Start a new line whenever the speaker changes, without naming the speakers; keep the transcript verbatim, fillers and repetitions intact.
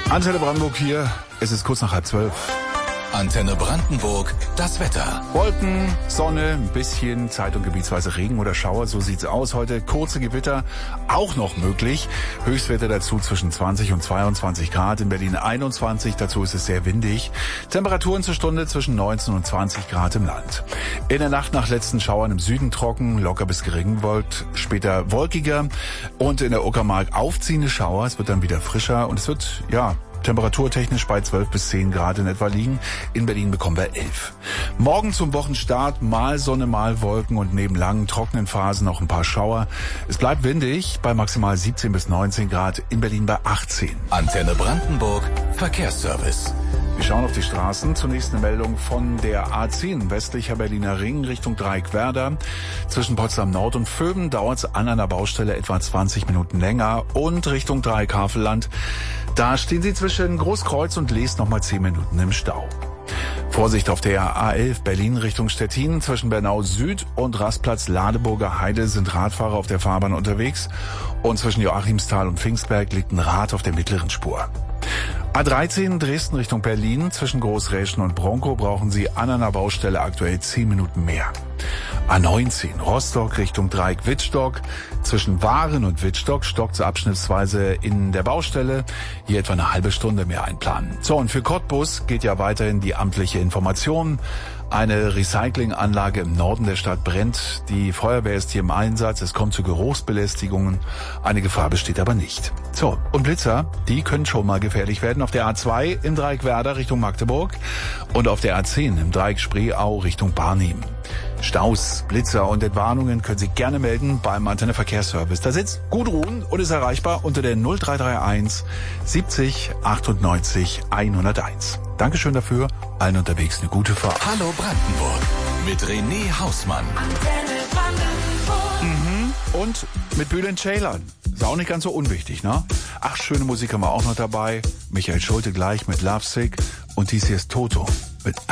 Antenne Brandenburg hier, es ist kurz nach halb zwölf.
Antenne Brandenburg, das Wetter.
Wolken, Sonne, ein bisschen Zeit- und gebietsweise Regen oder Schauer, so sieht's aus. Heute kurze Gewitter, auch noch möglich. Höchstwerte dazu zwischen zwanzig und zweiundzwanzig Grad, in Berlin einundzwanzig, dazu ist es sehr windig. Temperaturen zur Stunde zwischen neunzehn und zwanzig Grad im Land. In der Nacht nach letzten Schauern im Süden trocken, locker bis gering bewölkt, später wolkiger und in der Uckermark aufziehende Schauer. Es wird dann wieder frischer und es wird, ja, temperaturtechnisch bei zwölf bis zehn Grad in etwa liegen. In Berlin bekommen wir elf. Morgen zum Wochenstart mal Sonne, mal Wolken und neben langen trockenen Phasen noch ein paar Schauer. Es bleibt windig bei maximal siebzehn bis neunzehn Grad, in Berlin bei achtzehn.
Antenne Brandenburg, Verkehrsservice.
Wir schauen auf die Straßen. Zunächst eine Meldung von der A zehn, westlicher Berliner Ring Richtung Dreieckwerder. Zwischen Potsdam Nord und Vöben dauert es an einer Baustelle etwa zwanzig Minuten länger. Und Richtung Dreieck-Havelland, da stehen Sie zwischen Großkreuz und Lees nochmal zehn Minuten im Stau. Vorsicht auf der A elf Berlin Richtung Stettin. Zwischen Bernau Süd und Rastplatz Ladeburger Heide sind Radfahrer auf der Fahrbahn unterwegs. Und zwischen Joachimsthal und Pfingstberg liegt ein Rad auf der mittleren Spur. A dreizehn Dresden Richtung Berlin. Zwischen Großräschen und Bronkow brauchen Sie an einer Baustelle aktuell zehn Minuten mehr. A neunzehn Rostock Richtung Dreieck-Wittstock. Zwischen Waren und Wittstock stockt es abschnittsweise in der Baustelle. Hier etwa eine halbe Stunde mehr einplanen. So, und für Cottbus geht ja weiterhin die amtliche Information. Eine Recyclinganlage im Norden der Stadt brennt. Die Feuerwehr ist hier im Einsatz. Es kommt zu Geruchsbelästigungen. Eine Gefahr besteht aber nicht. So, und Blitzer, die können schon mal gefährlich werden. Auf der A zwei im Dreieck-Werder Richtung Magdeburg und auf der A zehn im Dreieck Spreeau Richtung Barnim. Staus, Blitzer und Entwarnungen können Sie gerne melden beim Antenne Verkehrsservice. Da sitzt Gudrun und ist erreichbar unter der null drei drei eins siebzig achtundneunzig hunderteins. Dankeschön dafür. Allen unterwegs eine gute Fahrt.
Hallo Brandenburg mit René Hausmann.
Antenne Brandenburg.
Mhm. Und mit Bülent Ceylan. Ist auch nicht ganz so unwichtig, ne? Ach, schöne Musik haben wir auch noch dabei. Michael Schulte gleich mit Lovesick und dies hier ist Toto mit